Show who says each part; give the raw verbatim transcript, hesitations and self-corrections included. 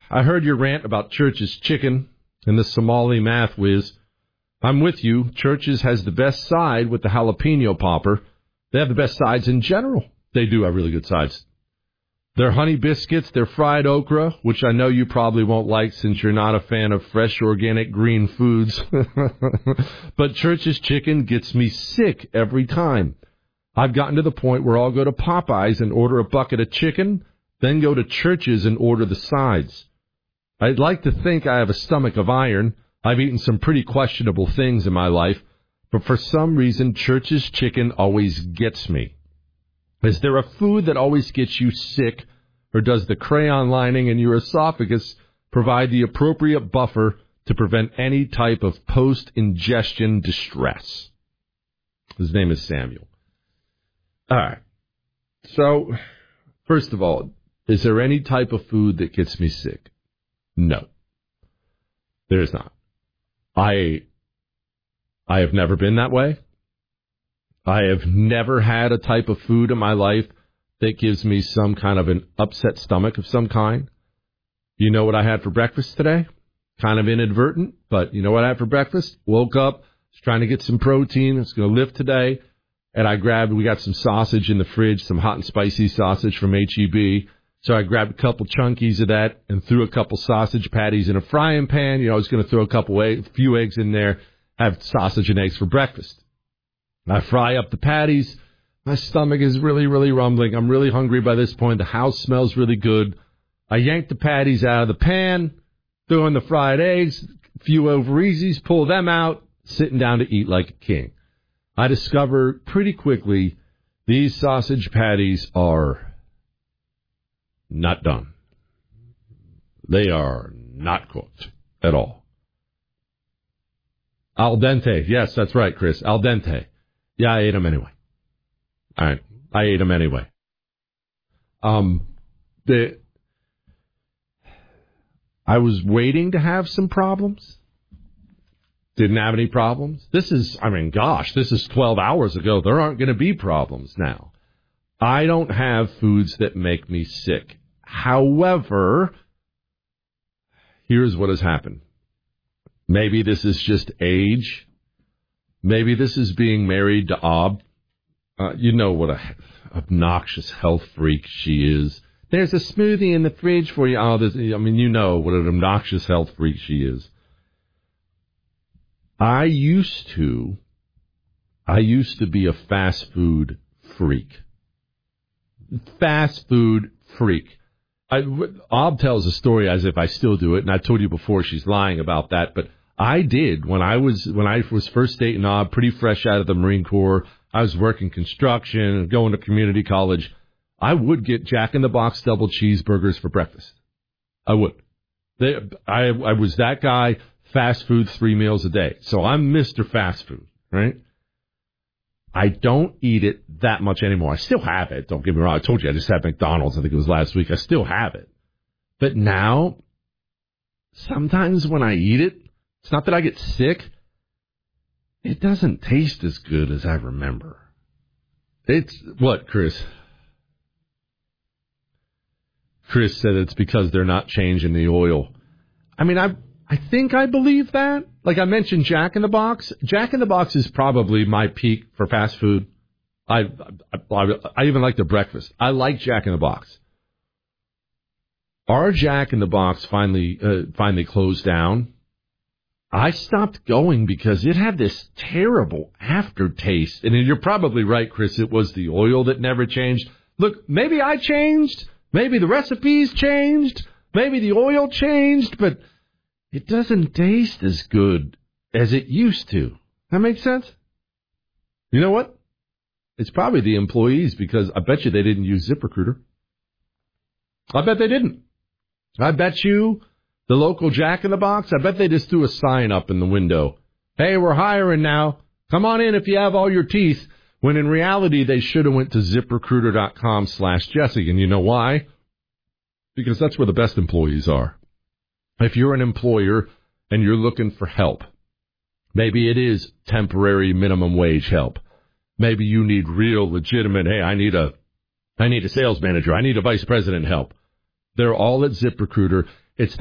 Speaker 1: I heard your rant about Church's chicken and the Somali math whiz. I'm with you. Church's has the best side with the jalapeno popper. They have the best sides in general. They do have really good sides. Their honey biscuits, their fried okra, which I know you probably won't like since you're not a fan of fresh, organic, green foods. But Church's chicken gets me sick every time. I've gotten to the point where I'll go to Popeyes and order a bucket of chicken, then go to Church's and order the sides. I'd like to think I have a stomach of iron. I've eaten some pretty questionable things in my life, but for some reason, Church's chicken always gets me. Is there a food that always gets you sick, or does the crayon lining in your esophagus provide the appropriate buffer to prevent any type of post-ingestion distress? His name is Samuel. All right. So, first of all, is there any type of food that gets me sick? No. There is not. I, I have never been that way. I have never had a type of food in my life that gives me some kind of an upset stomach of some kind. You know what I had for breakfast today? Kind of inadvertent, but you know what I had for breakfast? Woke up, was trying to get some protein. I was going to lift today, and I grabbed, we got some sausage in the fridge, some hot and spicy sausage from H E B. So I grabbed a couple chunkies of that and threw a couple sausage patties in a frying pan. You know, I was going to throw a couple, egg, a few eggs in there, have sausage and eggs for breakfast. I fry up the patties. My stomach is really, really rumbling. I'm really hungry by this point. The house smells really good. I yank the patties out of the pan, throw in the fried eggs, a few over easies, pull them out, sitting down to eat like a king. I discover pretty quickly these sausage patties are not done. They are not cooked at all. Al dente. Yes, that's right, Chris. Al dente. Yeah, I ate them anyway. All right. I ate them anyway. Um, the, I was waiting to have some problems. Didn't have any problems. This is, I mean, gosh, this is twelve hours ago. There aren't going to be problems now. I don't have foods that make me sick. However, here's what has happened. Maybe this is just age. Maybe this is being married to Ob. Uh, you know what a obnoxious health freak she is. There's a smoothie in the fridge for you. Oh, this, I mean, you know what an obnoxious health freak she is. I used to, I used to be a fast food freak. Fast food freak. I, Ob tells a story as if I still do it, and I told you before she's lying about that, but I did when I was when I was first dating Ob, pretty fresh out of the Marine Corps. I was working construction, going to community college. I would get Jack in the Box double cheeseburgers for breakfast. I would. They, I I was that guy. Fast food three meals a day. So I'm Mister Fast Food, right? I don't eat it that much anymore. I still have it. Don't get me wrong. I told you I just had McDonald's. I think it was last week. I still have it. But now, sometimes when I eat it, it's not that I get sick. It doesn't taste as good as I remember. It's, what, Chris? Chris said it's because they're not changing the oil. I mean, I I think I believe that. Like I mentioned Jack in the Box. Jack in the Box is probably my peak for fast food. I I, I, I even like the breakfast. I like Jack in the Box. Our Jack in the Box finally uh, finally closed down. I stopped going because it had this terrible aftertaste. And you're probably right, Chris. It was the oil that never changed. Look, maybe I changed. Maybe the recipes changed. Maybe the oil changed. But it doesn't taste as good as it used to. That makes sense? You know what? It's probably the employees because I bet you they didn't use ZipRecruiter. I bet they didn't. I bet you the local Jack in the Box, I bet they just threw a sign up in the window. Hey, we're hiring now. Come on in if you have all your teeth. When in reality, they should have went to ZipRecruiter.com slash Jesse. And you know why? Because that's where the best employees are. If you're an employer and you're looking for help, maybe it is temporary minimum wage help. Maybe you need real legitimate, hey, I need a, I need a sales manager. I need a vice president help. They're all at ZipRecruiter.